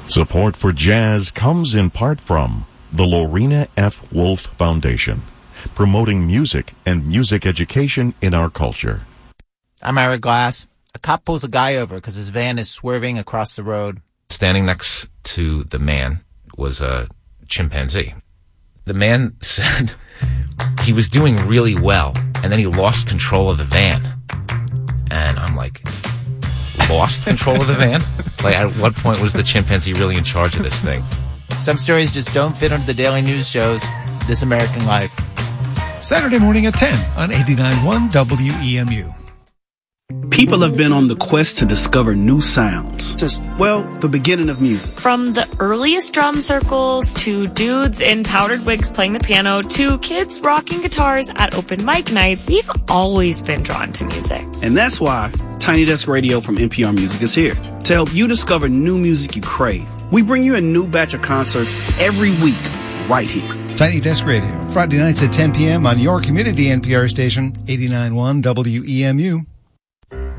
Support for jazz comes in part from the Lorena F. Wolf Foundation, promoting music and music education in our culture. I'm Ira Glass. A cop pulls a guy over because his van is swerving across the road. Standing next to the man was a chimpanzee. The man said he was doing really well, and then he lost control of the van. And I'm like, lost control of the van? Like, at what point was the chimpanzee really in charge of this thing? Some stories just don't fit into the daily news shows. This American Life. Saturday morning at 10 on 89.1 WEMU. People have been on the quest to discover new sounds. Just, well, the beginning of music. From the earliest drum circles to dudes in powdered wigs playing the piano to kids rocking guitars at open mic nights, we've always been drawn to music. And that's why Tiny Desk Radio from NPR Music is here to help you discover new music you crave. We bring you a new batch of concerts every week right here. Tiny Desk Radio, Friday nights at 10 p.m. on your community NPR station, 89.1 WEMU.